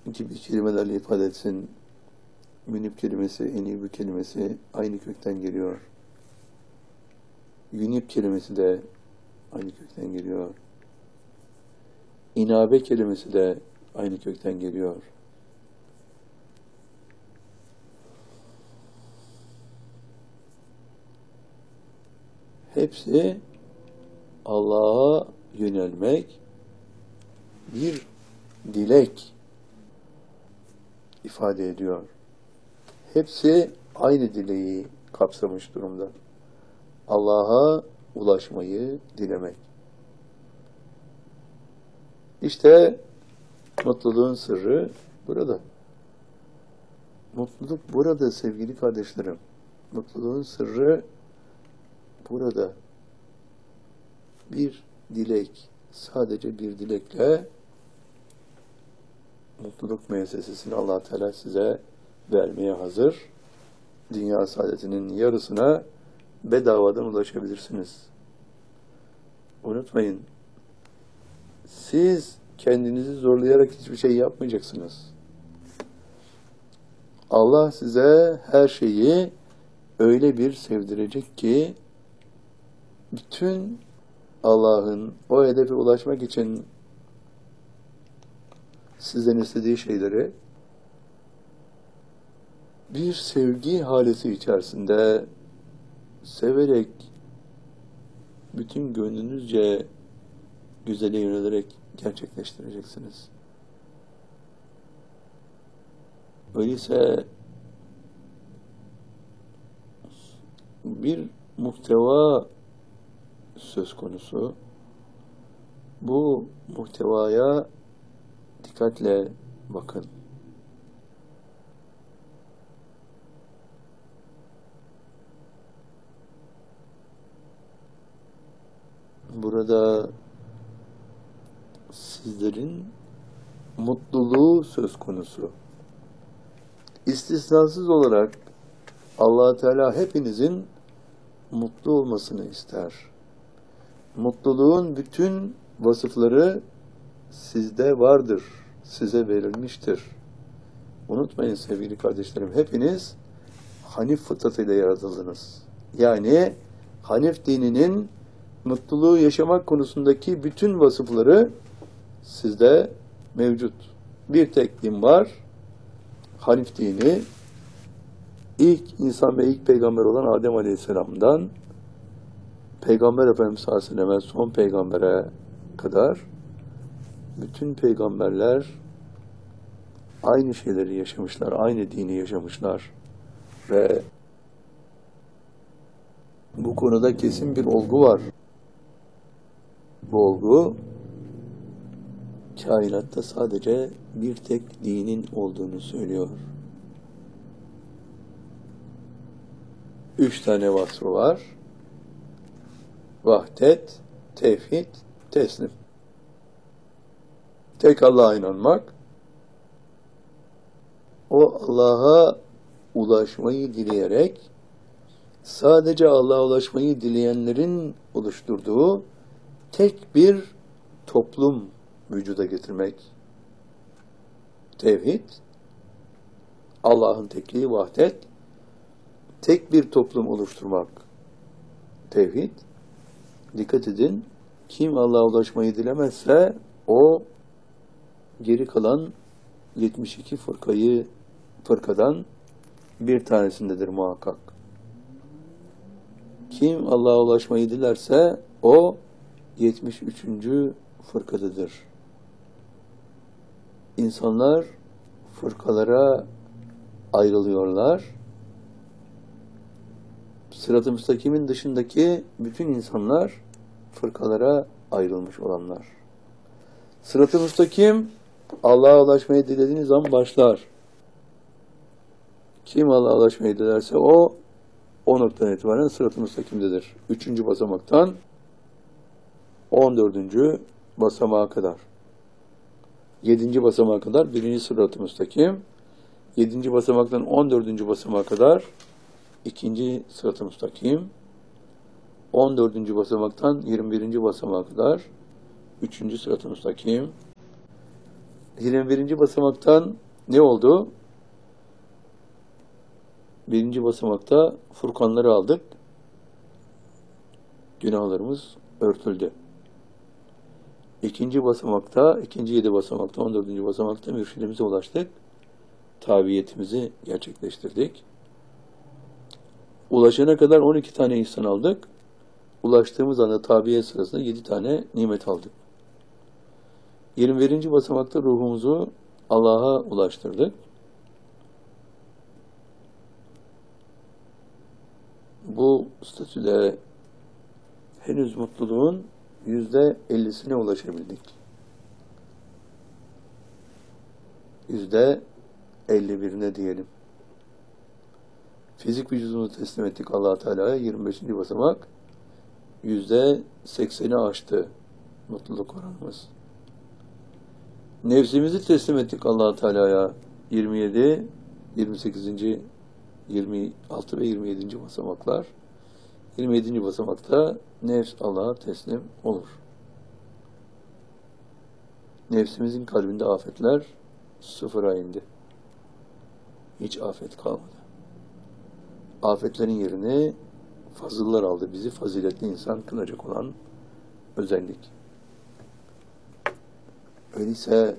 gibi kelimelerle ifade etsin. Münib kelimesi, enib kelimesi aynı kökten geliyor. Yunib kelimesi de aynı kökten geliyor. İnabe kelimesi de aynı kökten geliyor. Hepsi Allah'a yönelmek, bir dilek ifade ediyor. Hepsi aynı dileği kapsamış durumda. Allah'a ulaşmayı dilemek. İşte mutluluğun sırrı burada. Mutluluk burada sevgili kardeşlerim. Mutluluğun sırrı burada. Bir dilek, sadece bir dilekle mutluluk müessesesini Allah Teala size vermeye hazır. Dünya saadetinin yarısına bedavadan ulaşabilirsiniz. Unutmayın, siz kendinizi zorlayarak hiçbir şey yapmayacaksınız. Allah size her şeyi öyle bir sevdirecek ki bütün Allah'ın o hedefe ulaşmak için sizden istediği şeyleri bir sevgi halesi içerisinde severek, bütün gönlünüzce güzele yönelerek gerçekleştireceksiniz. Öyleyse bir muhteva söz konusu. Bu muhtevaya dikkatle bakın. Burada sizlerin mutluluğu söz konusu. İstisnasız olarak Allah Teala hepinizin mutlu olmasını ister. Mutluluğun bütün vasıfları sizde vardır, size verilmiştir. Unutmayın sevgili kardeşlerim, hepiniz Hanif fıtratıyla yaratıldınız. Yani Hanif dininin mutluluğu yaşamak konusundaki bütün vasıfları sizde mevcut. Bir tek din var, Hanif dini. İlk insan ve ilk peygamber olan Adem Aleyhisselam'dan Peygamber Efendimiz sallallahu aleyhi ve sellem'e, son peygambere kadar bütün peygamberler aynı şeyleri yaşamışlar, aynı dini yaşamışlar ve bu konuda kesin bir olgu var. Bu olgu, kainatta sadece bir tek dinin olduğunu söylüyor. 3 tane vasfı var. Vahdet, tevhid, teslim. Tek Allah'a inanmak, o Allah'a ulaşmayı dileyerek, sadece Allah'a ulaşmayı dileyenlerin oluşturduğu tek bir toplum vücuda getirmek. Tevhid, Allah'ın tekliği, vahdet, tek bir toplum oluşturmak. Tevhid, dikkat edin, kim Allah'a ulaşmayı dilemezse o geri kalan 72 fırkadan bir tanesindedir muhakkak. Kim Allah'a ulaşmayı dilerse o 73. fırkadadır. İnsanlar fırkalara ayrılıyorlar. Sırat-ı müstakimin dışındaki bütün insanlar fırkalara ayrılmış olanlar. Sırat-ı müstakim Allah'a ulaşmayı dilediğiniz zaman başlar. Kim Allah'a ulaşmayı dilerse o noktadan itibaren sırat-ı müstakimdedir. 3. basamaktan 14. basamağa kadar. 7. basamağa kadar 1. sırat-ı müstakim. 7. basamaktan 14. basamağa kadar 2. sırat-ı müstakim. 14. basamaktan 21. basamağa kadar 3. sırat-ı müstakim. 21. basamaktan ne oldu? Birinci basamakta Furkanları aldık. Günahlarımız örtüldü. İkinci basamakta, ikinci 7 basamakta, 14. basamakta mürşidimize ulaştık. Tabiyetimizi gerçekleştirdik. Ulaşana kadar 12 tane ihsan aldık. Ulaştığımız anda tabiyet sırasında 7 tane nimet aldık. 21. basamakta ruhumuzu Allah'a ulaştırdık. Bu statüde henüz mutluluğun %50'sine ulaşabildik. %51'ine diyelim. Fizik vücudumuzu teslim ettik Allah-u Teala'ya. 25. basamak %80'i aştı mutluluk oranımız. Nefsimizi teslim ettik Allah-u Teala'ya. 27, 28. 26 ve 27. basamaklar. 27. basamakta nefs Allah'a teslim olur. Nefsimizin kalbinde afetler sıfıra indi. Hiç afet kalmadı. Afetlerin yerini fazıllar aldı. Bizi faziletli insan kılacak olan özellik. Öyleyse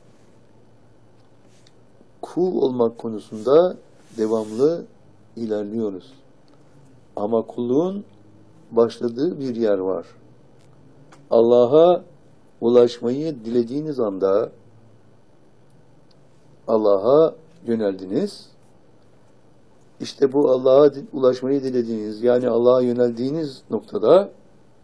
kul olmak konusunda devamlı ilerliyoruz. Ama kulluğun başladığı bir yer var. Allah'a ulaşmayı dilediğiniz anda Allah'a yöneldiniz. İşte bu Allah'a ulaşmayı dilediğiniz, yani Allah'a yöneldiğiniz noktada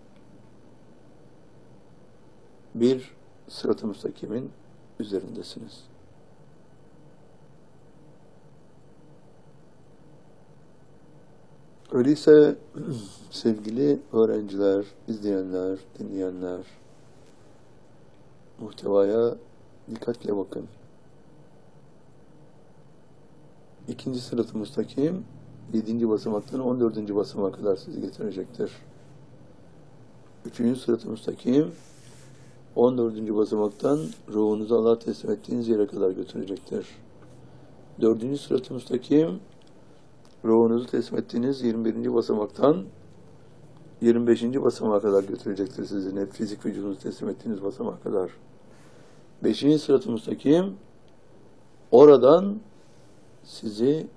bir sırat-ı müstakimin üzerindesiniz. Öyleyse sevgili öğrenciler, izleyenler, dinleyenler, muhtevaya dikkatle bakın. İkinci sırat-ı müstakim 7. basamaktan 14. basamağa kadar sizi getirecektir. Üçüncü sırat-ı müstakim 14. basamaktan ruhunuzu Allah'a teslim ettiğiniz yere kadar götürecektir. 4. sırat-ı müstakim ruhunuzu teslim ettiğiniz 21. basamaktan 25. basamağa kadar götürecektir sizi. Fizik vücudunuzu teslim ettiğiniz basamağa kadar. 5. sırat-ı müstakim oradan sizi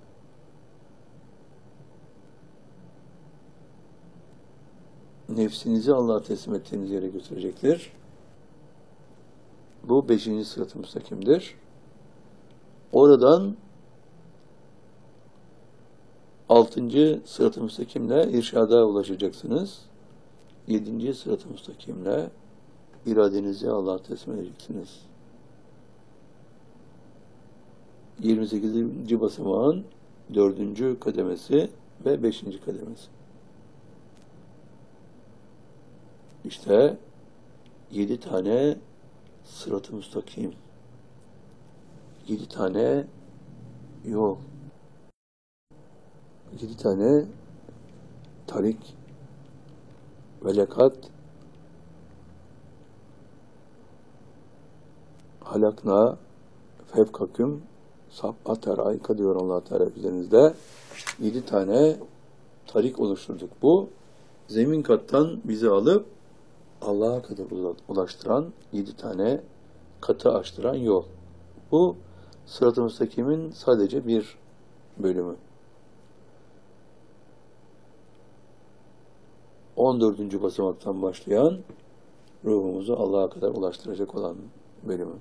nefsinizi Allah'a teslim ettiğiniz yere götürecektir. Bu 5. sırat-ı müstakimdir. Oradan 6. sırat-ı müstakimle irşada ulaşacaksınız. 7. sırat-ı müstakimle iradenizi Allah'a teslim edeceksiniz. 28. basamağın 4. kademesi ve 5. kademesi. İşte 7 tane sırat-ı müstakim. 7 tane yol. 7 tane tarik, velekat, halakna, fevkaküm, sab'at harayka diyor Allah Teala üzerinizde. 7 tane tarik oluşturduk. Bu zemin kattan bizi alıp Allah'a kadar ulaştıran 7 tane katı açtıran yol. Bu sırat-ı müstakimin sadece bir bölümü. 14. basamaktan başlayan ruhumuzu Allah'a kadar ulaştıracak olan bölümü.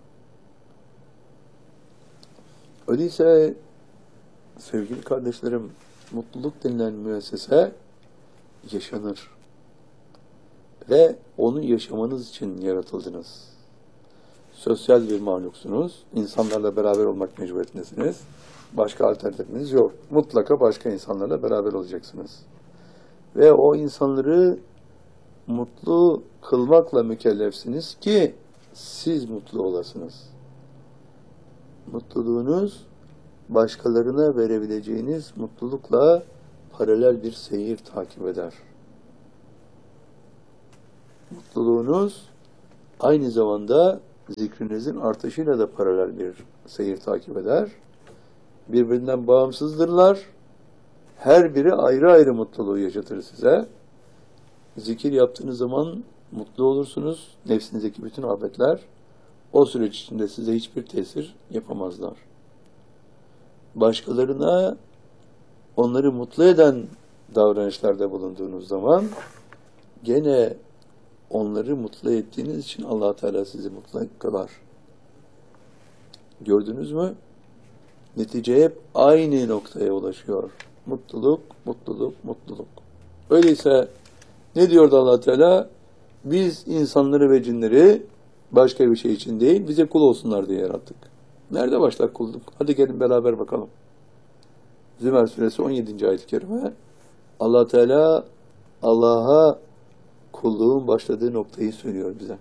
Öyleyse sevgili kardeşlerim, mutluluk denilen müessese yaşanır. Ve onu yaşamanız için yaratıldınız. Sosyal bir mahluksunuz. İnsanlarla beraber olmak mecburiyetindesiniz. Başka alternatifiniz yok. Mutlaka başka insanlarla beraber olacaksınız. Ve o insanları mutlu kılmakla mükellefsiniz ki siz mutlu olasınız. Mutluluğunuz başkalarına verebileceğiniz mutlulukla paralel bir seyir takip eder. Mutluluğunuz aynı zamanda zikrinizin artışıyla da paralel bir seyir takip eder. Birbirinden bağımsızdırlar. Her biri ayrı ayrı mutluluğu yaşatır size. Zikir yaptığınız zaman mutlu olursunuz. Nefsinizdeki bütün afetler o süreç içinde size hiçbir tesir yapamazlar. Başkalarına onları mutlu eden davranışlarda bulunduğunuz zaman gene onları mutlu ettiğiniz için Allah Teala sizi mutlu kılar. Gördünüz mü? Netice hep aynı noktaya ulaşıyor. Mutluluk, mutluluk, mutluluk. Öyleyse ne diyordu Allah Teala? Biz insanları ve cinleri başka bir şey için değil, bize kul olsunlar diye yarattık. Nerede başlar kulluk? Hadi gelin beraber bakalım. Zümer suresi 17. ayet-i kerime. Allah Teala Allah'a kulluğun başladığı noktayı söylüyor bize.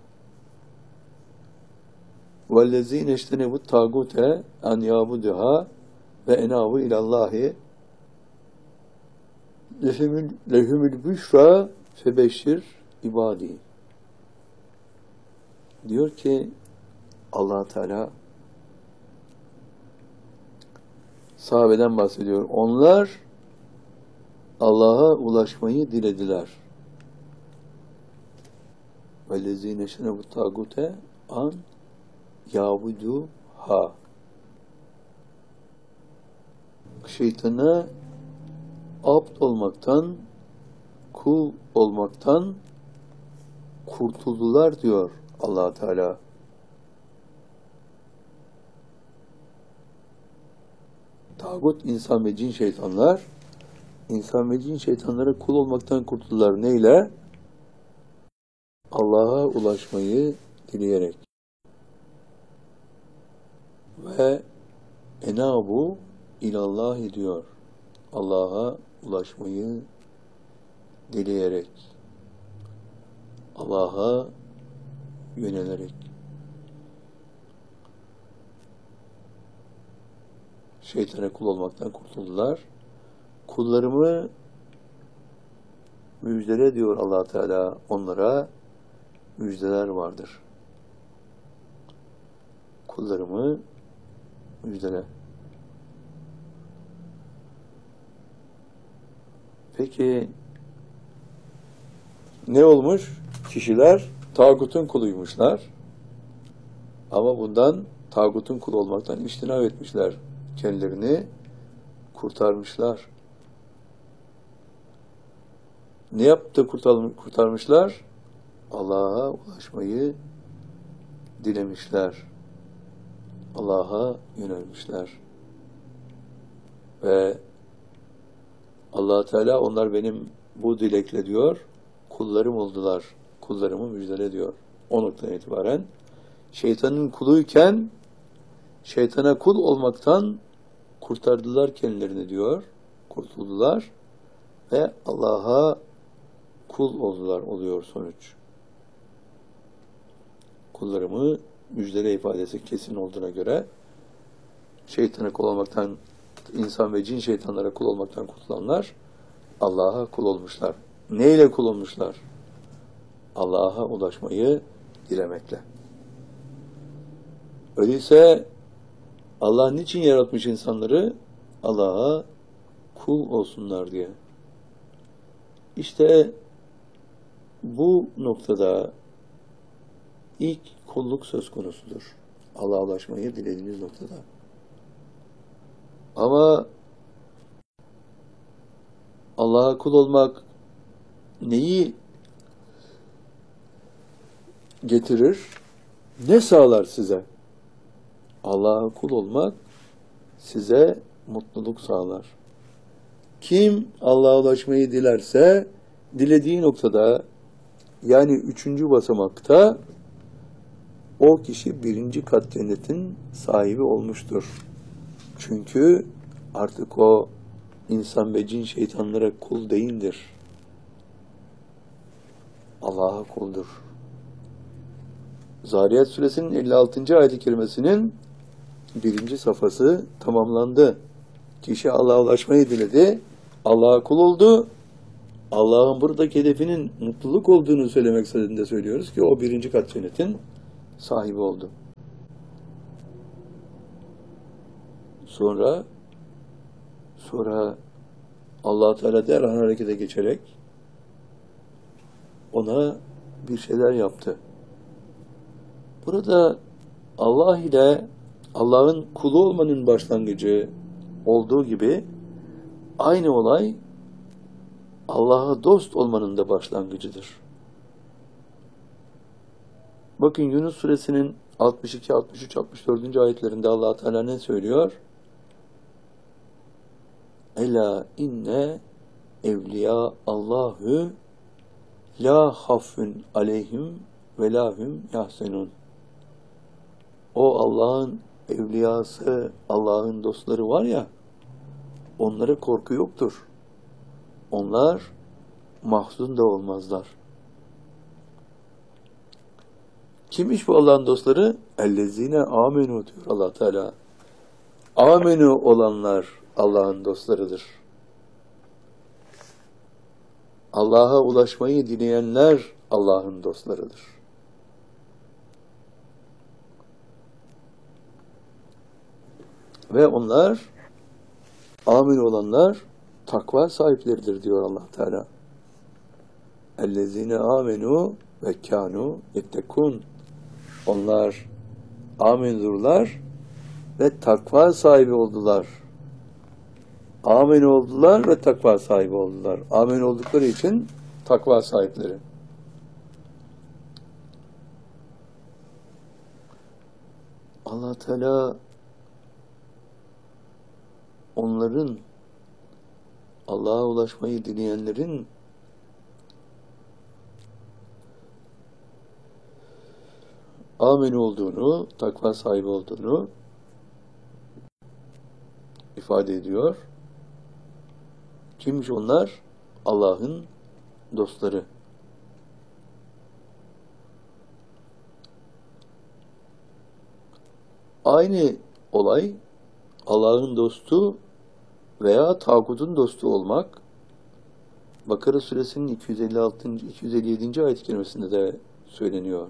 وَالَّذ۪ينَ اجْتَنَبُوا الطَّاغُوتَ اَنْ يَعْبُدُهَا وَاَنَابُوا اِلَى اللّٰهِ لَهُمُ الْبُشْرَى فَبَشِّرْ ibadi. Diyor ki Allah Teala sahabeden bahsediyor. Onlar Allah'a ulaşmayı dilediler. وَالَّذ۪ينَ اجْتَنَبُوا الطَّاغُوتَ اَنْ يَعْبُدُهَا şeytana abd olmaktan, kul olmaktan kurtuldular diyor Allah Teala. Tağut, insan ve cin şeytanlar, insan ve cin şeytanlara kul olmaktan kurtuldular. Neyle? Allah'a ulaşmayı dileyerek. Ve enabu ilallahi diyor. Allah'a ulaşmayı dileyerek. Allah'a yönelerek. Şeytana kul olmaktan kurtuldular. Kullarımı müjdele diyor Allah Teala, onlara müjdeler vardır. Kullarımı müjdele. Peki ne olmuş? Kişiler tağutun kuluymuşlar. Ama bundan tağutun kulu olmaktan içtinab etmişler. Kendilerini kurtarmışlar. Ne yaptı kurtarmışlar? Allah'a ulaşmayı dilemişler. Allah'a yönelmişler. Ve Allah Teala onlar benim bu dilekle diyor, kullarım oldular. Kullarımı müjdele diyor. O noktadan itibaren şeytanın kuluyken şeytana kul olmaktan kurtardılar kendilerini diyor. Kurtuldular ve Allah'a kul oldular oluyor sonuç. Kullarımı müjdele ifadesi kesin olduğuna göre şeytana kul olmaktan, insan ve cin şeytanlara kul olmaktan kurtulanlar Allah'a kul olmuşlar. Neyle kul olmuşlar? Allah'a ulaşmayı dilemekle. Öyleyse Allah niçin yaratmış insanları? Allah'a kul olsunlar diye. İşte bu noktada ilk kulluk söz konusudur. Allah'a ulaşmayı dilediğiniz noktada. Ama Allah'a kul olmak neyi getirir? Ne sağlar size? Allah'a kul olmak size mutluluk sağlar. Kim Allah'a ulaşmayı dilerse dilediği noktada, yani 3. basamakta o kişi 1. kat cennetin sahibi olmuştur. Çünkü artık o insan ve cin şeytanlara kul değildir. Allah'a kuldur. Zariyat suresinin 56. ayet-i kerimesinin 1. safhası tamamlandı. Kişi Allah'a ulaşmayı diledi, Allah'a kul oldu. Allah'ın buradaki hedefinin mutluluk olduğunu söylemek istediğinde söylüyoruz ki o 1. kat cennetin sahibi oldu. Sonra Allah Teala derhal harekete geçerek ona bir şeyler yaptı. Burada Allah ile Allah'ın kulu olmanın başlangıcı olduğu gibi aynı olay Allah'a dost olmanın da başlangıcıdır. Bakın Yunus suresinin 62, 63, 64. ayetlerinde Allah Teala ne söylüyor? Ela inne evliya Allahu la hafun aleyhim ve lahum yahsenun. O Allah'ın evliyası, Allah'ın dostları var ya, onlara korku yoktur. Onlar mahzun da olmazlar. Kimmiş bu Allah'ın dostları? Ellezine amenu diyor Allah Teala. Amenu olanlar Allah'ın dostlarıdır. Allah'a ulaşmayı dileyenler Allah'ın dostlarıdır. Ve onlar, amin olanlar takva sahipleridir diyor Allah Teala. Ellezine amenu ve kanu yettekun. Onlar amindurlar ve takva sahibi oldular. Amin oldular ve takva sahibi oldular. Amin oldukları için takva sahipleri. Allah Teala onların, Allah'a ulaşmayı dileyenlerin amin olduğunu, takva sahibi olduğunu ifade ediyor. Kimmiş onlar? Allah'ın dostları. Aynı olay Allah'ın dostu veya tağutun dostu olmak. Bakara suresinin 256. 257. ayet-i kerimesinde de söyleniyor.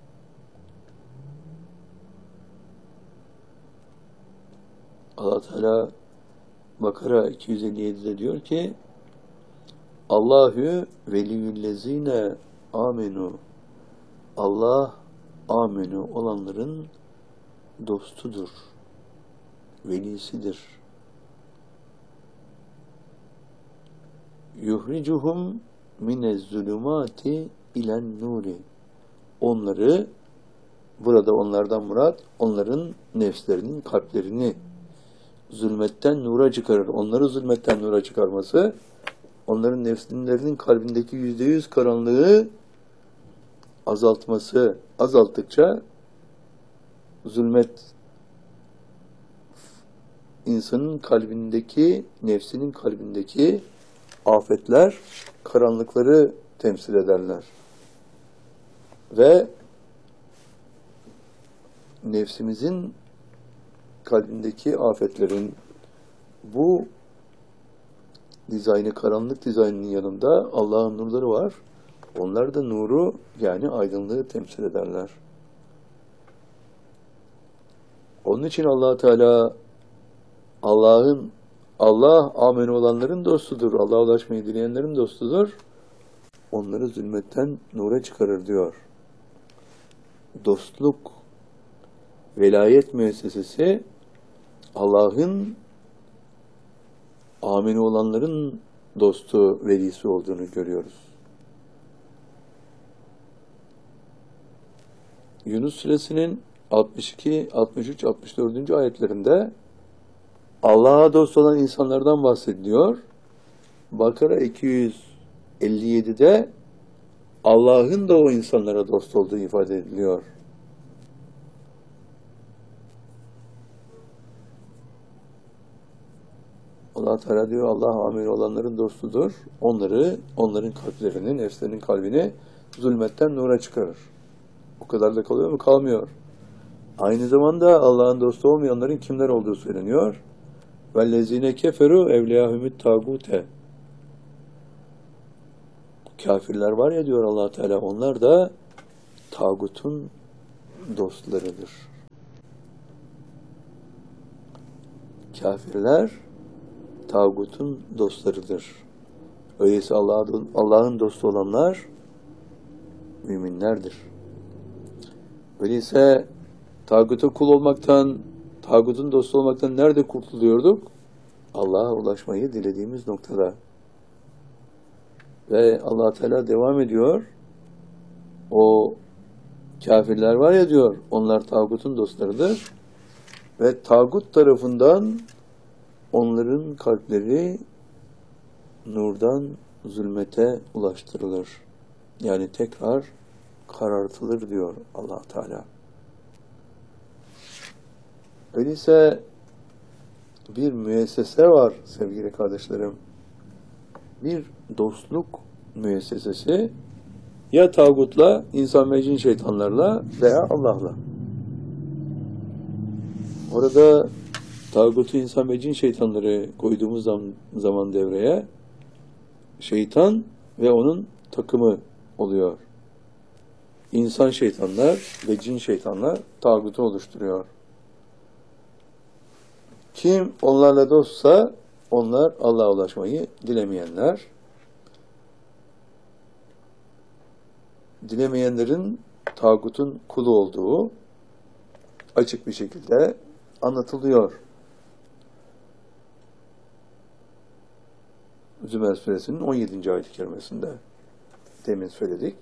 Allah Teala Bakara 257'de diyor ki Allahü veliyyüllezine amenu. Allah amenu olanların dostudur. Velisidir. Yuhricuhum minezzulumati ilen nuri. Onları, burada onlardan murat, onların nefslerinin, kalplerini zulmetten nura çıkarır. Onları zulmetten nura çıkarması, onların nefslerinin kalbindeki %100 karanlığı azaltması, azalttıkça zulmet insanın kalbindeki, nefsinin kalbindeki afetler, karanlıkları temsil ederler. Ve nefsimizin kalbindeki afetlerin bu dizaynı, karanlık dizaynının yanında Allah'ın nurları var. Onlar da nuru, yani aydınlığı temsil ederler. Onun için Allah Teala Allah amin olanların dostudur. Allah'a ulaşmayı dileyenlerin dostudur. Onları zulmetten nura çıkarır diyor. Dostluk, velayet müessesesi Allah'ın amin olanların dostu, velisi olduğunu görüyoruz. Yunus suresinin 62, 63, 64. ayetlerinde Allah'a dost olan insanlardan bahsediliyor. Bakara 257'de Allah'ın da o insanlara dost olduğu ifade ediliyor. Allah Teala diyor, Allah amin olanların dostudur. Onların kalplerini, nefslerinin kalbini zulmetten nura çıkarır. O kadar da kalıyor mu? Kalmıyor. Aynı zamanda Allah'ın dostu olmayanların kimler olduğu söyleniyor. وَالَّذ۪ينَ كَفَرُوا اَوْلِيَاهُمُ التَّاغُوتَ. Kafirler var ya diyor Allah Teala, onlar da tağutun dostlarıdır. Kafirler tağutun dostlarıdır. Öyleyse Allah'ın dostu olanlar müminlerdir. Öyleyse tağuta kul olmaktan, tağutun dostu olmaktan nerede kurtuluyorduk? Allah'a ulaşmayı dilediğimiz noktada. Ve Allah Teala devam ediyor. O kafirler var ya diyor, onlar tağutun dostlarıdır. Ve tağut tarafından onların kalpleri nurdan zulmete ulaştırılır. Yani tekrar karartılır diyor Allah Teala. Öyleyse bir müessese var sevgili kardeşlerim. Bir dostluk müessesesi ya tağutla, insan ve cin şeytanlarla veya Allah'la. Orada tağutu, insan ve cin şeytanları koyduğumuz zaman devreye şeytan ve onun takımı oluyor. İnsan şeytanlar ve cin şeytanlar tağutu oluşturuyor. Kim onlarla dostsa onlar Allah'a ulaşmayı dilemeyenler. Dilemeyenlerin tağutun kulu olduğu açık bir şekilde anlatılıyor. Zümer Suresinin 17. ayet-i kerimesinde demin söyledik.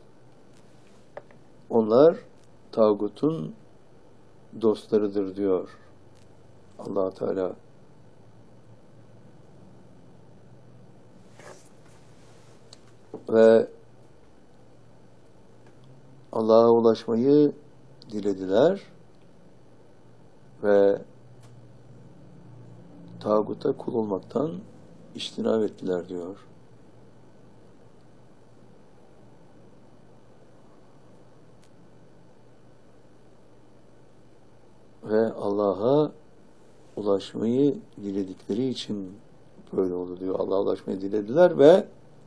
Onlar tağutun dostlarıdır diyor Allah Teala. Ve Allah'a ulaşmayı dilediler ve tağuta kul olmaktan içtinab ettiler diyor. Ve Allah'a ulaşmayı diledikleri için böyle oldu diyor. Allah'a ulaşmayı dilediler ve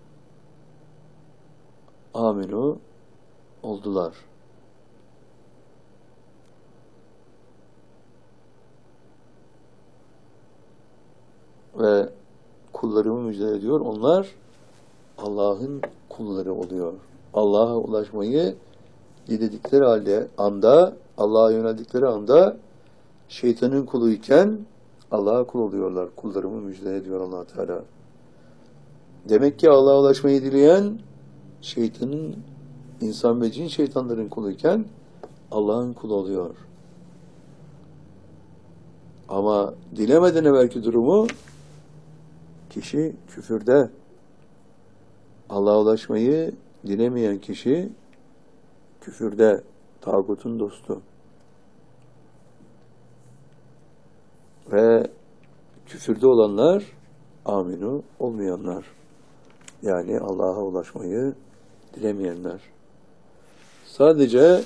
aminu oldular. Ve kullarımı müjde ediyor. Onlar Allah'ın kulları oluyor. Allah'a ulaşmayı diledikleri anda, Allah'a yöneldikleri anda şeytanın kuluyken Allah'a kul oluyorlar. Kullarımı müjde ediyor Allah Teala. Demek ki Allah'a ulaşmayı dileyen şeytanın, insan ve cin şeytanların kuluyken Allah'ın kulu oluyor. Ama dilemeden evvelki durumu kişi küfürde. Allah'a ulaşmayı dilemeyen kişi küfürde, tağutun dostu. Ve küfürde olanlar aminu olmayanlar. Yani Allah'a ulaşmayı dilemeyenler. Sadece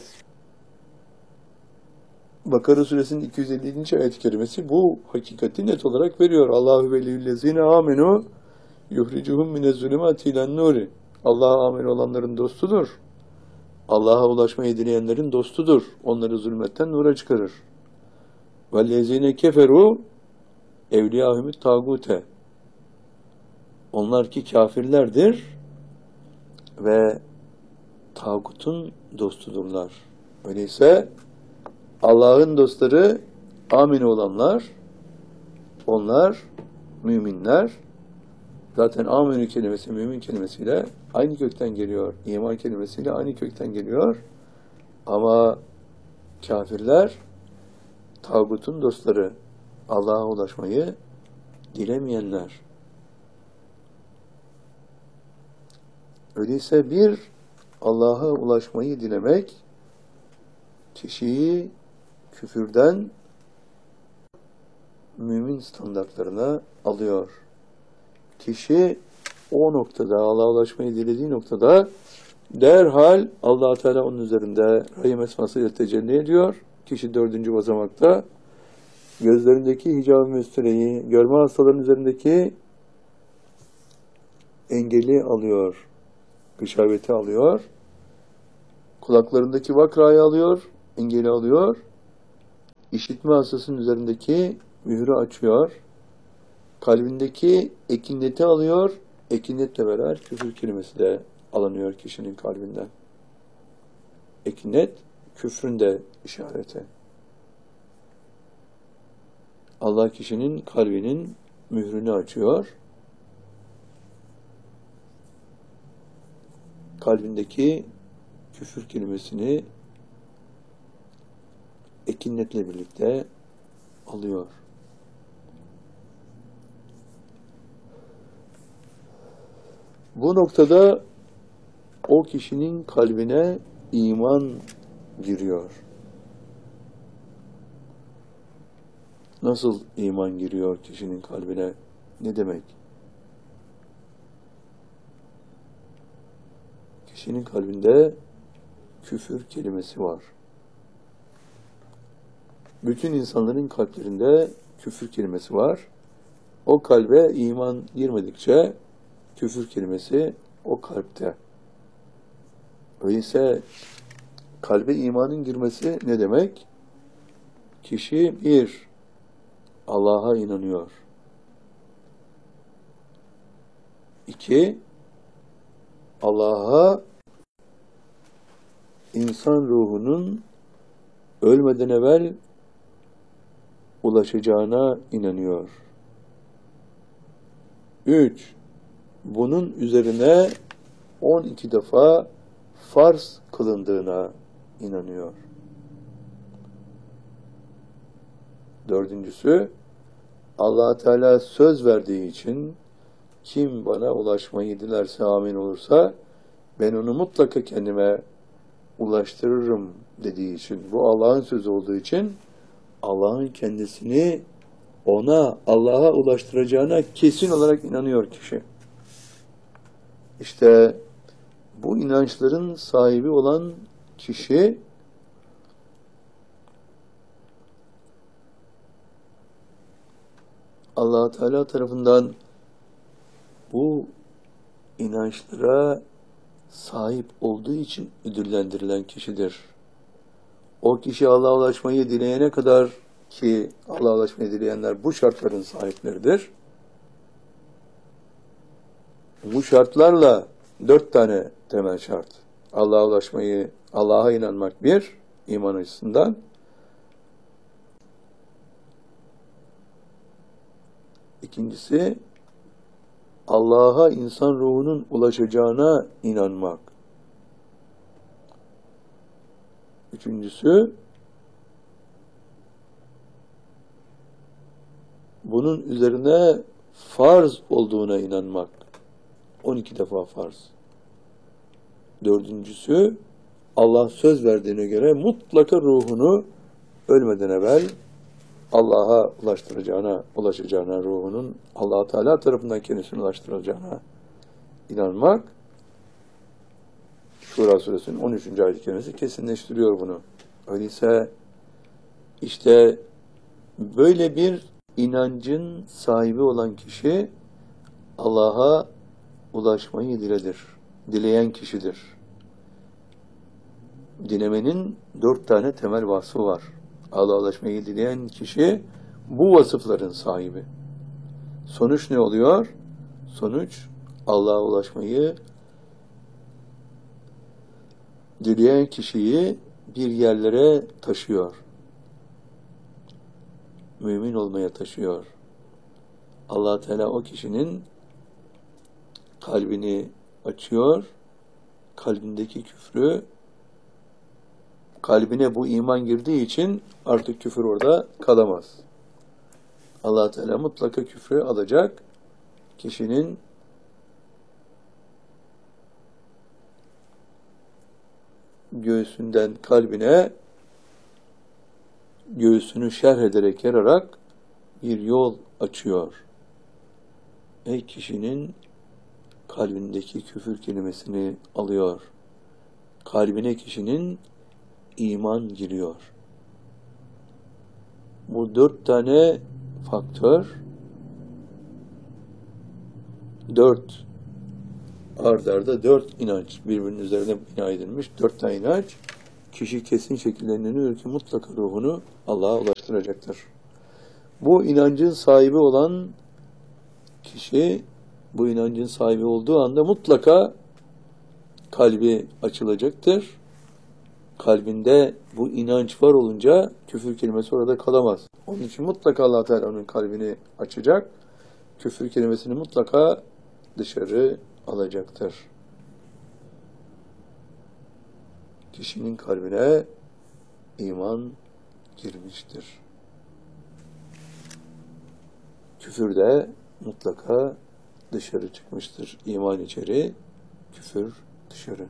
Bakara Suresinin 250. ayet-i kerimesi bu hakikati net olarak veriyor. Allahu veliyyüllezine amenu yuhricuhum minezzulümati ilen nuri. Allah'a amin olanların dostudur. Allah'a ulaşmayı dileyenlerin dostudur. Onları zulmetten nura çıkarır. Vellezine keferu evliyahumut tağute. Onlar ki kafirlerdir ve tağutun dostudurlar. Öyleyse Allah'ın dostları amin olanlar, onlar müminler. Zaten aminü kelimesi mümin kelimesiyle aynı kökten geliyor. İman kelimesiyle aynı kökten geliyor. Ama kafirler tağutun dostları, Allah'a ulaşmayı dilemeyenler. Öyleyse bir Allah'a ulaşmayı dilemek kişiyi küfürden mümin standartlarına alıyor. Kişi o noktada, Allah'a ulaşmayı dilediği noktada derhal Allah Teala onun üzerinde Rahim esmasıyla tecelli ediyor. Kişi 4. basamakta gözlerindeki hicab-ı müstereyi, görme hastalarının üzerindeki engeli alıyor. Gışaveti alıyor. Kulaklarındaki vakrayı alıyor. engeli alıyor. İşitme hastasının üzerindeki mührü açıyor. Kalbindeki ekineti alıyor. Ekinetle beraber küfür kelimesi de alınıyor kişinin kalbinden. Ekinet, küfrün de işareti. Allah kişinin kalbinin mührünü açıyor. Kalbindeki küfür kelimesini ekinetle birlikte alıyor. Bu noktada o kişinin kalbine iman giriyor. Nasıl iman giriyor kişinin kalbine? Ne demek? Kişinin kalbinde küfür kelimesi var. Bütün insanların kalplerinde küfür kelimesi var. O kalbe iman girmedikçe küfür kelimesi o kalpte. Öyleyse kalbe imanın girmesi ne demek? Kişi bir, Allah'a inanıyor. İki, Allah'a insan ruhunun ölmeden evvel ulaşacağına inanıyor. Üç, bunun üzerine 12 defa farz kılındığına inanıyor. Dördüncüsü, Allah Teala söz verdiği için kim bana ulaşmayı dilerse, amin olursa ben onu mutlaka kendime ulaştırırım dediği için, bu Allah'ın sözü olduğu için Allah'ın kendisini ona, Allah'a ulaştıracağına kesin olarak inanıyor kişi. İşte bu inançların sahibi olan kişi Allah Teala tarafından bu inançlara sahip olduğu için ödüllendirilen kişidir. O kişi Allah'a ulaşmayı dileyene kadar, ki Allah'a ulaşmayı dileyenler bu şartların sahipleridir. Bu şartlarla 4 tane temel şart. Allah'a ulaşmayı, Allah'a inanmak bir, iman açısından. İkincisi, Allah'a insan ruhunun ulaşacağına inanmak. Üçüncüsü, bunun üzerine farz olduğuna inanmak. 12 defa farz. Dördüncüsü, Allah söz verdiğine göre mutlaka ruhunu ölmeden evvel Allah'a ulaşacağına, ruhunun Allah Teala tarafından kendisine ulaştırılacağına inanmak. Şura suresinin 13. ayet-i kerimesi kesinleştiriyor bunu. Öyleyse işte böyle bir inancın sahibi olan kişi Allah'a ulaşmayı dileyen kişidir. Dilemenin 4 tane temel vasfı var. Allah'a ulaşmayı dileyen kişi bu vasıfların sahibi. Sonuç ne oluyor? Sonuç Allah'a ulaşmayı dileyen kişiyi bir yerlere taşıyor. Mümin olmaya taşıyor. Allah Teala o kişinin kalbini açıyor. Kalbindeki küfrü, kalbine bu iman girdiği için artık küfür orada kalamaz. Allah Teala mutlaka küfrü alacak. Kişinin göğsünden kalbine, göğsünü şerh ederek yararak bir yol açıyor. Ey kişinin kalbindeki küfür kelimesini alıyor. Kalbine kişinin iman giriyor. Bu 4 tane faktör, 4 ard arda 4 inanç birbirinin üzerine bina edilmiş 4 tane inanç kişi kesin şekilde inanıyor ki mutlaka ruhunu Allah'a ulaştıracaktır. Bu inancın sahibi olan kişi, bu inancın sahibi olduğu anda mutlaka kalbi açılacaktır. Kalbinde bu inanç var olunca küfür kelimesi orada kalamaz. Onun için mutlaka Allah Teala onun kalbini açacak. Küfür kelimesini mutlaka dışarı alacaktır. Kişinin kalbine iman girmiştir. Küfür de mutlaka dışarı çıkmıştır. İman içeri, küfür dışarı.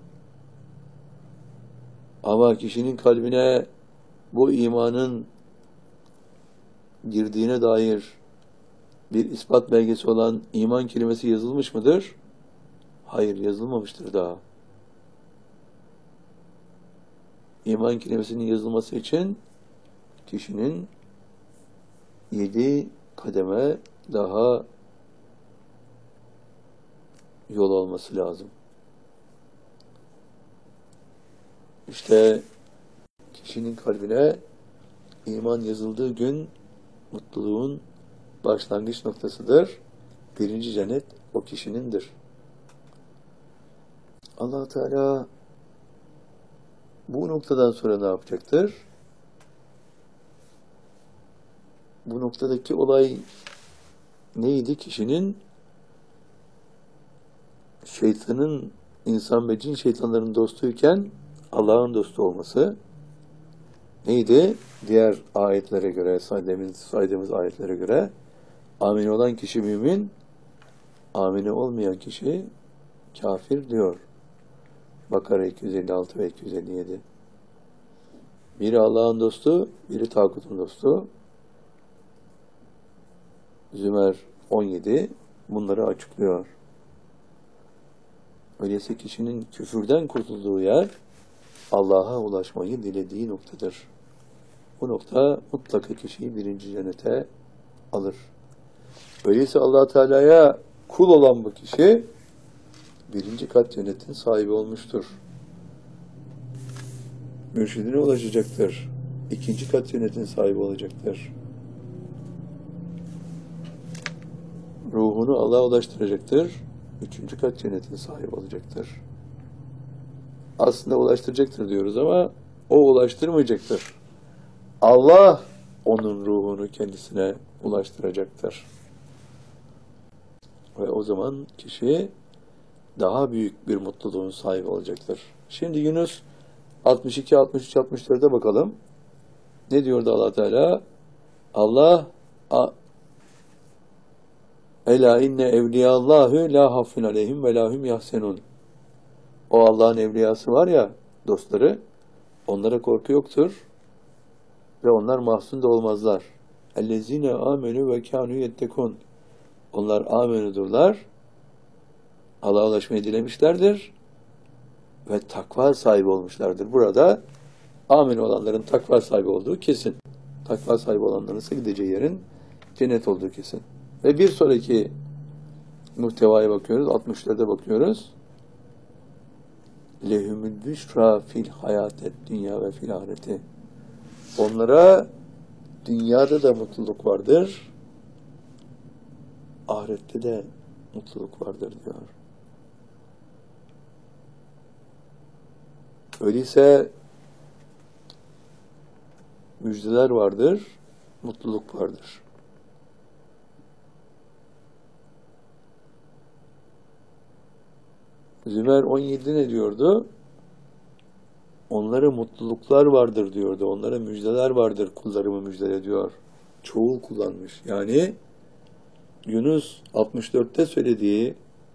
Ama kişinin kalbine bu imanın girdiğine dair bir ispat belgesi olan iman kelimesi yazılmış mıdır? Hayır, yazılmamıştır daha. İman kelimesinin yazılması için kişinin 7 kademe daha yol alması lazım. İşte kişinin kalbine iman yazıldığı gün mutluluğun başlangıç noktasıdır. Birinci cennet o kişinindir. Allah Teala bu noktadan sonra ne yapacaktır? Bu noktadaki olay neydi? Kişinin şeytanın, insan ve cin şeytanların dostuyken Allah'ın dostu olması neydi? Diğer ayetlere göre, saydığımız ayetlere göre amine olan kişi mümin, amine olmayan kişi kafir diyor. Bakara 256 ve 257. Biri Allah'ın dostu, biri tağutun dostu. Zümer 17 bunları açıklıyor. Öyleyse kişinin küfürden kurtulduğu yer Allah'a ulaşmayı dilediği noktadır. Bu nokta mutlaka kişiyi birinci cennete alır. Öyleyse Allah Teala'ya kul olan bu kişi birinci kat cennetin sahibi olmuştur. Mürşidine ulaşacaktır. İkinci kat cennetin sahibi olacaktır. Ruhunu Allah'a ulaştıracaktır. Üçüncü kat cennetin sahibi olacaktır. Aslında ulaştıracaktır diyoruz ama o ulaştırmayacaktır. Allah onun ruhunu kendisine ulaştıracaktır. Ve o zaman kişi daha büyük bir mutluluğun sahibi olacaktır. Şimdi Yunus 62, 63, 64'e bakalım. Ne diyordu Allah Teala? Allah Ela inne evliyallahu la hafun aleyhim ve lahum yahsenun. O Allah'ın evliyası var ya, dostları, onlara korku yoktur ve onlar mahzun da olmazlar. Ellezine amenu ve kanu yettekun. Onlar amenudurlar, Allah'a ulaşmayı dilemişlerdir ve takva sahibi olmuşlardır. Burada amin olanların takva sahibi olduğu kesin. Takva sahibi olanların ise gideceği yerin cennet olduğu kesin. Ve bir sonraki muhtevaya bakıyoruz, 60'larda bakıyoruz. Lehumül büşra fil hayatet dünya ve fil ahireti. Onlara dünyada da mutluluk vardır, ahirette de mutluluk vardır diyor. Öyleyse müjdeler vardır, mutluluk vardır. Zümer 17 ne diyordu? Onlara mutluluklar vardır diyordu. Onlara müjdeler vardır, kullarımı müjdele diyor. Çoğul kullanmış. Yani Yunus 64'te söylediği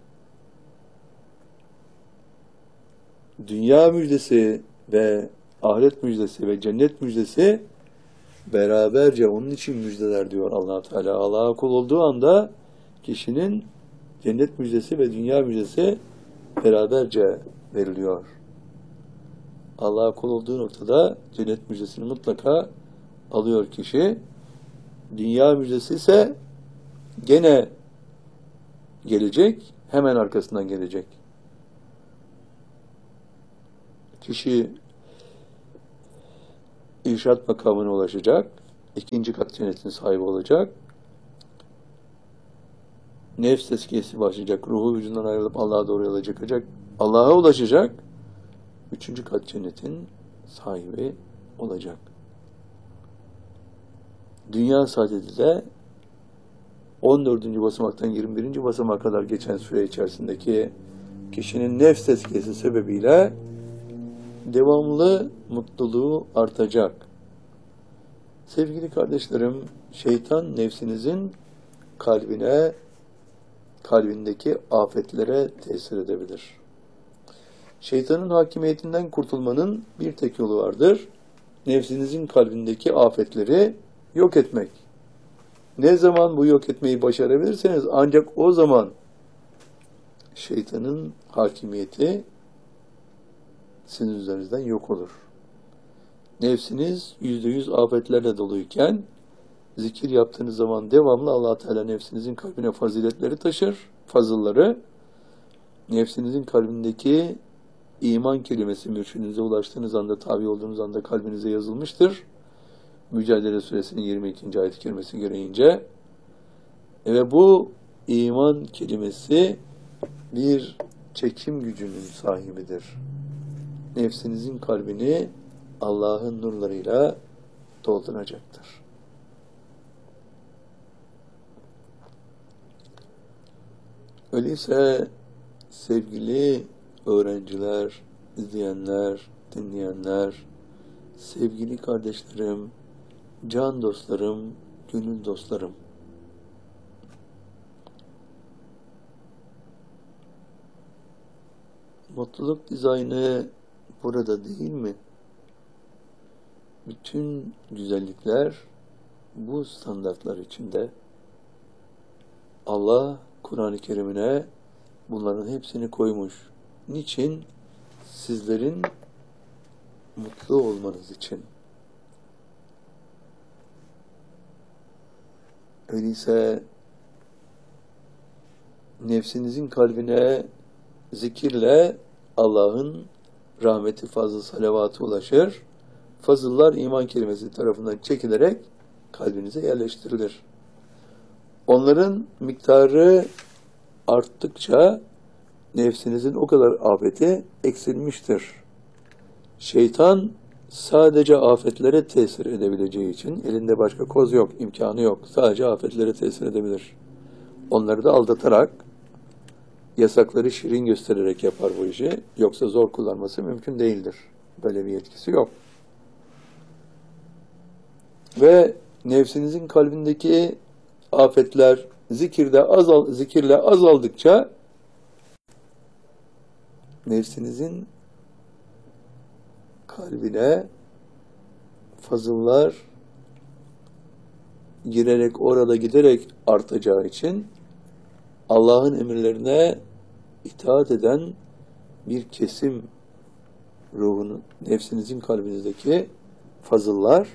dünya müjdesi ve ahiret müjdesi ve cennet müjdesi beraberce onun için müjdeler diyor Allah Teala. Allah'a kul olduğu anda kişinin cennet müjdesi ve dünya müjdesi beraberce veriliyor. Allah'a kul olduğu noktada cennet müjdesini mutlaka alıyor kişi. Dünya müjdesi ise gene gelecek, hemen arkasından gelecek. Kişi irşad makamına ulaşacak. İkinci kat cennetin sahibi olacak. Nefs tezkiyesi başlayacak. Ruhu vücudundan ayrılıp Allah'a doğru yola çıkacak. Allah'a ulaşacak. Üçüncü kat cennetin sahibi olacak. Dünya saadeti de 14. basamaktan 21. basamağa kadar geçen süre içerisindeki kişinin nefs tezkiyesi sebebiyle devamlı mutluluğu artacak. Sevgili kardeşlerim, şeytan nefsinizin kalbindeki afetlere tesir edebilir. Şeytanın hakimiyetinden kurtulmanın bir tek yolu vardır. Nefsinizin kalbindeki afetleri yok etmek. Ne zaman bu yok etmeyi başarabilirseniz ancak o zaman şeytanın hakimiyeti sizin üzerinizden yok olur. Nefsiniz %100 afetlerle doluyken zikir yaptığınız zaman devamlı Allah Teala nefsinizin kalbine faziletleri taşır, fazılları. Nefsinizin kalbindeki iman kelimesi mürşidinize ulaştığınız anda, tabi olduğunuz anda kalbinize yazılmıştır. Mücadele Suresinin 22. ayet-i kerimesi gereğince. Ve bu iman kelimesi bir çekim gücünün sahibidir. Nefsinizin kalbini Allah'ın nurlarıyla dolduracaktır. Öyleyse sevgili öğrenciler, izleyenler, dinleyenler, sevgili kardeşlerim, can dostlarım, gönül dostlarım, mutluluk dizaynı burada değil mi? Bütün güzellikler bu standartlar içinde. Allah Kur'an-ı Kerim'ine bunların hepsini koymuş. Niçin? Sizlerin mutlu olmanız için. Öyleyse nefsinizin kalbine zikirle Allah'ın rahmeti, fazıl, salavatı ulaşır. Fazıllar iman kelimesi tarafından çekilerek kalbinize yerleştirilir. Onların miktarı arttıkça nefsinizin o kadar afeti eksilmiştir. Şeytan sadece afetlere tesir edebileceği için elinde başka koz yok, imkanı yok. Sadece afetlere tesir edebilir. Onları da aldatarak, yasakları şirin göstererek yapar bu işi. Yoksa zor kullanması mümkün değildir. Böyle bir yetkisi yok. Ve nefsinizin kalbindeki afetler zikirle azaldıkça nefsinizin kalbine fazıllar giderek artacağı için Allah'ın emirlerine itaat eden bir kesim nefsinizin kalbinizdeki fazıllar,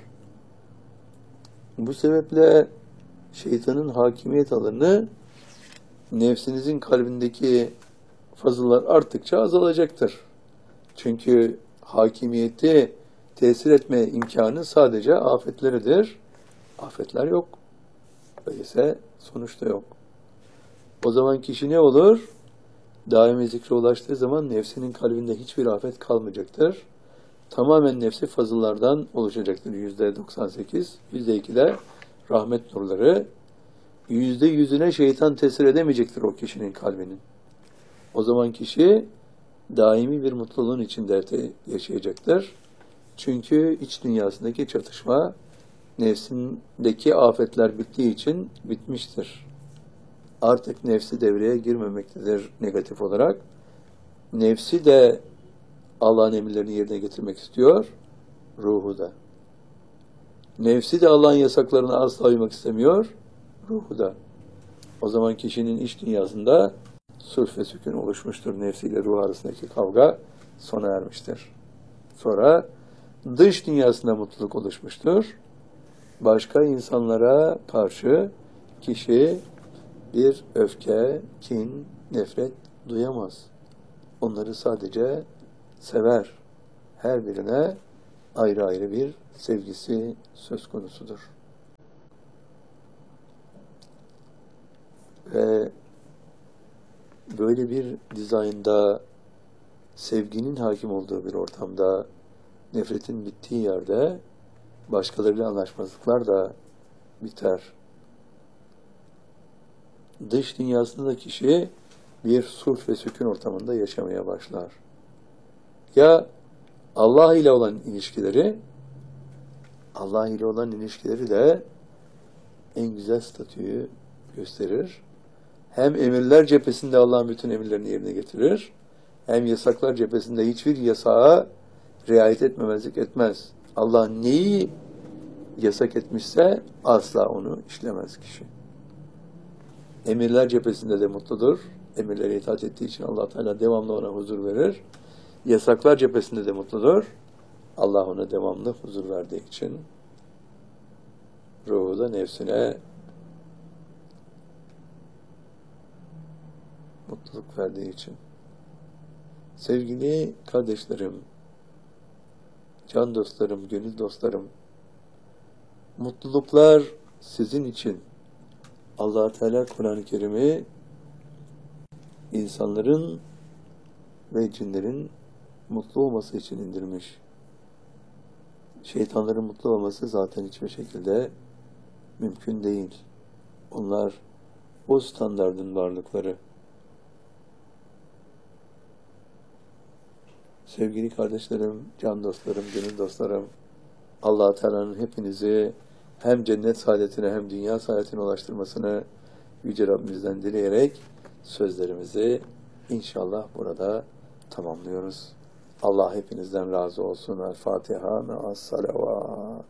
bu sebeple şeytanın hakimiyet alanı nefsinizin kalbindeki fazıllar arttıkça azalacaktır. Çünkü hakimiyeti tesir etme imkanı sadece afetleridir. Afetler yok. Öyleyse sonuçta yok. O zaman kişi ne olur? Daimi zikre ulaştığı zaman nefsinin kalbinde hiçbir afet kalmayacaktır. Tamamen nefsi fazıllardan oluşacaktır. %98, %2'de rahmet nurları, %100'üne şeytan tesir edemeyecektir o kişinin kalbinin. O zaman kişi daimi bir mutluluğun içinde yaşayacaktır. Çünkü iç dünyasındaki çatışma nefsindeki afetler bittiği için bitmiştir. Artık nefsi devreye girmemektedir negatif olarak. Nefsi de Allah'ın emirlerini yerine getirmek istiyor, ruhu da. Nefsi de Allah'ın yasaklarına asla uymak istemiyor, ruhu da. O zaman kişinin iç dünyasında sulh ve sükun oluşmuştur. Nefsiyle ruh arasındaki kavga sona ermiştir. Sonra dış dünyasında mutluluk oluşmuştur. Başka insanlara karşı kişi bir öfke, kin, nefret duyamaz. Onları sadece sever. Her birine ayrı ayrı bir sevgisi söz konusudur. Ve böyle bir dizaynda, sevginin hakim olduğu bir ortamda, nefretin bittiği yerde başkalarıyla anlaşmazlıklar da biter. Dış dünyasında da kişi bir sulh ve sükun ortamında yaşamaya başlar. Ya Allah ile olan ilişkileri de en güzel statüyü gösterir. Hem emirler cephesinde Allah'ın bütün emirlerini yerine getirir, hem yasaklar cephesinde hiçbir yasağa riayet etmemezlik etmez. Allah neyi yasak etmişse asla onu işlemez kişi. Emirler cephesinde de mutludur. Emirlere itaat ettiği için Allah Teala devamlı ona huzur verir. Yasaklar cephesinde de mutludur. Allah ona devamlı huzur verdiği için, ruhu da nefsine mutluluk verdiği için. Sevgili kardeşlerim, can dostlarım, gönül dostlarım, mutluluklar sizin için. Allah Teala Kur'an-ı Kerim'i insanların ve cinlerin mutlu olması için indirmiş. Şeytanların mutlu olması zaten hiçbir şekilde mümkün değil. Onlar o standardın varlıkları. Sevgili kardeşlerim, can dostlarım, gönül dostlarım, Allah Teala'nın hepinizi hem cennet saadetine hem dünya saadetine ulaştırmasını Yüce Rabbimizden dileyerek sözlerimizi inşallah burada tamamlıyoruz. Allah hepinizden razı olsun. El Fatiha me'as salavat.